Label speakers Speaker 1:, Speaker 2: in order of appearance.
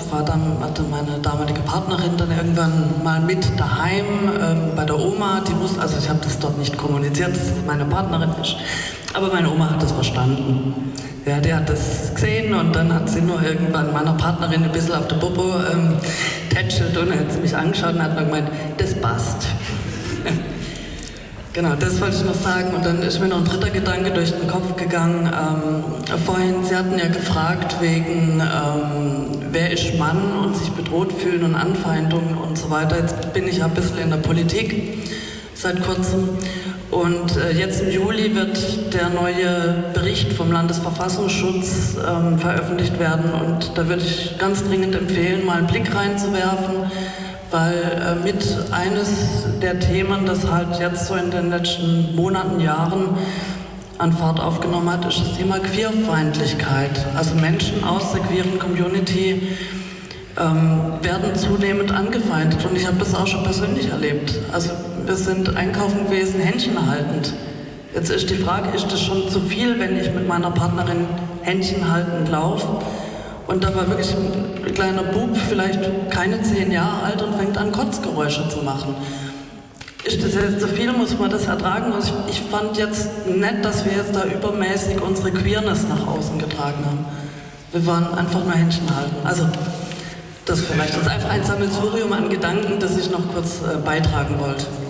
Speaker 1: hatte meine damalige Partnerin dann irgendwann mal mit daheim bei der Oma. Die wusste, also ich habe das dort nicht kommuniziert, dass es meine Partnerin ist. Aber meine Oma hat das verstanden. Ja, die hat das gesehen und dann hat sie nur irgendwann meiner Partnerin ein bisschen auf der Popo tätschelt und hat sie mich angeschaut und hat nur gemeint, das passt. Genau, das wollte ich noch sagen. Und dann ist mir noch ein dritter Gedanke durch den Kopf gegangen. Vorhin, Sie hatten ja gefragt wegen, wer ist Mann und sich bedroht fühlen und Anfeindungen und so weiter. Jetzt bin ich ja ein bisschen in der Politik seit kurzem. Und jetzt im Juli wird der neue Bericht vom Landesverfassungsschutz veröffentlicht werden. Und da würde ich ganz dringend empfehlen, mal einen Blick reinzuwerfen, weil mit eines der Themen, das halt jetzt so in den letzten Monaten, Jahren an Fahrt aufgenommen hat, ist das Thema Queerfeindlichkeit. Also Menschen aus der queeren Community werden zunehmend angefeindet und ich habe das auch schon persönlich erlebt. Also wir sind einkaufen gewesen, händchenhaltend. Jetzt ist die Frage, ist das schon zu viel, wenn ich mit meiner Partnerin händchenhaltend laufe? Und da war wirklich ein kleiner Bub, vielleicht keine 10 Jahre alt und fängt an, Kotzgeräusche zu machen. Ist das jetzt zu viel, muss man das ertragen? Und ich fand jetzt nett, dass wir jetzt da übermäßig unsere Queerness nach außen getragen haben. Wir waren einfach nur Händchen halten. Also, das vielleicht ist einfach ein Sammelsurium an Gedanken, das ich noch kurz beitragen wollte.